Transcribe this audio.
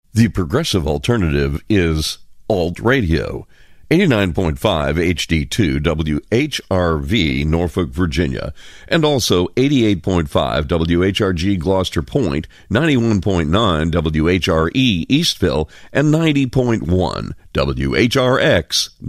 The progressive alternative is Alt Radio. 89.5 HD2 WHRV, Norfolk, Virginia, and also 88.5 WHRG, Gloucester Point, 91.9 WHRE, Eastville, and 90.1 WHRX,